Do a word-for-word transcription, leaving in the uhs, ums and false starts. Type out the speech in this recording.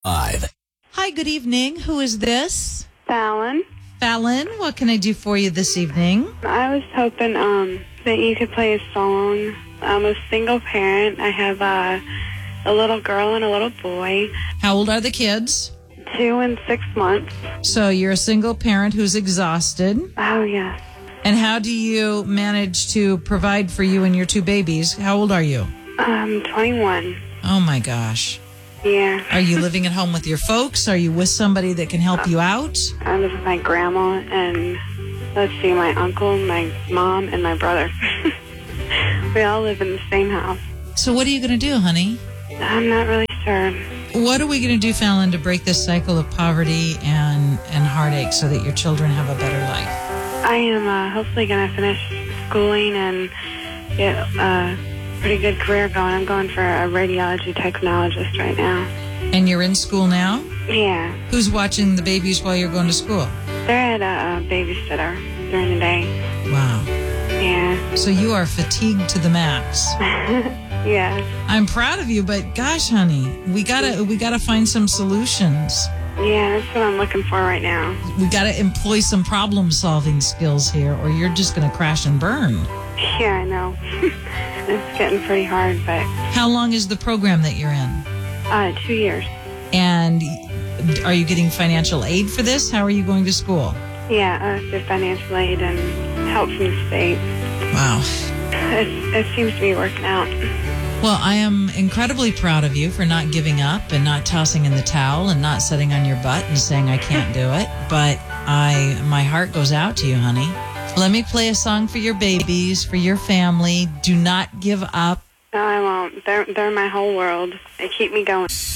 Five. Hi, good evening. Who is this? Fallon. Fallon, what can I do for you this evening? I was hoping um, that you could play a song. I'm a single parent. I have uh, a little girl and a little boy, How old are the kids? two and six months. So you're a single parent who's exhausted. Oh, yes. And how do you manage to provide for you and your two babies? How old are you? I'm twenty-one. Oh, my gosh. Yeah. Are you living at home with your folks? Are you with somebody that can help you out? I live with my grandma and, let's see, my uncle, my mom, and my brother. We all live in the same house. So what are you going to do, honey? I'm not really sure. What are we going to do, Fallon, to break this cycle of poverty and, and heartache so that your children have a better life? I am uh, hopefully going to finish schooling and get a pretty good career going. I'm going for a radiology technologist right now. And you're in school now? Yeah. Who's watching the babies while you're going to school? They're at a, a babysitter during the day. Wow. Yeah. So you are fatigued to the max. Yes. I'm proud of you, but gosh, honey, we gotta we gotta find some solutions. Yeah, that's what I'm looking for right now. We gotta employ some problem solving skills here, or you're just gonna crash and burn. Yeah, I know. It's getting pretty hard, but How long is the program that you're in? uh, two years. And are you getting financial aid for this? How are you going to school? Yeah, uh, through financial aid and help from the state. Wow. It, it seems to be working out. Well, I am incredibly proud of you for not giving up and not tossing in the towel and not sitting on your butt and saying I can't do it. But I, my heart goes out to you, honey. Let me play a song for your babies, for your family. Do not give up. No, I won't. They're, they're my whole world. They keep me going.